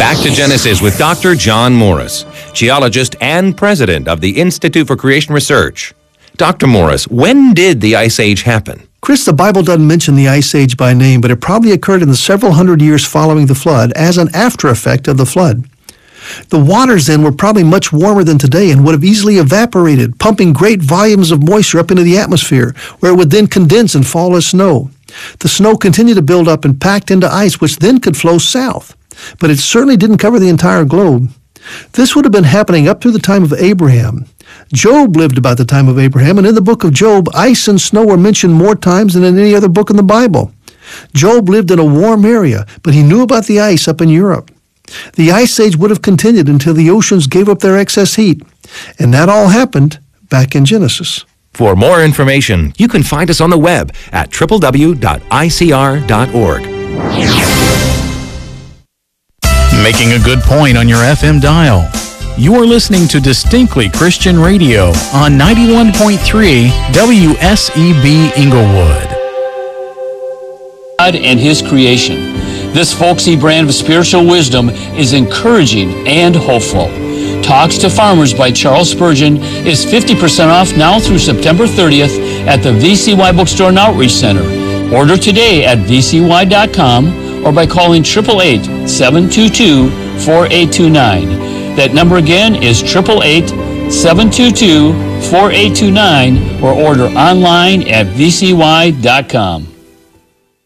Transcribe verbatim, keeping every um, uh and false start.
Back to Genesis with Doctor John Morris, geologist and president of the Institute for Creation Research. Doctor Morris, when did the Ice Age happen? Chris, the Bible doesn't mention the Ice Age by name, but it probably occurred in the several hundred years following the flood as an after effect of the flood. The waters then were probably much warmer than today and would have easily evaporated, pumping great volumes of moisture up into the atmosphere, where it would then condense and fall as snow. The snow continued to build up and packed into ice, which then could flow south. But it certainly didn't cover the entire globe. This would have been happening up through the time of Abraham. Job lived about the time of Abraham, and in the book of Job, ice and snow were mentioned more times than in any other book in the Bible. Job lived in a warm area, but he knew about the ice up in Europe. The Ice Age would have continued until the oceans gave up their excess heat. And that all happened back in Genesis. For more information, you can find us on the web at w w w dot i c r dot org. Making a good point on your F M dial. You are listening to Distinctly Christian Radio on ninety-one point three W S E B Inglewood. God and His creation. This folksy brand of spiritual wisdom is encouraging and hopeful. Talks to Farmers by Charles Spurgeon is fifty percent off now through September thirtieth at the V C Y Bookstore and Outreach Center. Order today at v c y dot com or by calling eight eight eight, seven two two, four eight two nine. That number again is eight eight eight, seven two two, four eight two nine or order online at v c y dot com.